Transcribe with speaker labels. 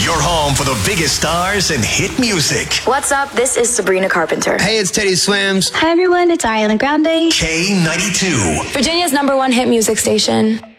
Speaker 1: Your home for the biggest stars and hit music.
Speaker 2: What's up? This is Sabrina Carpenter.
Speaker 3: Hey, it's Teddy Swims.
Speaker 4: Hi everyone, it's Ariana Grande.
Speaker 1: K92.
Speaker 2: Virginia's #1 hit music station.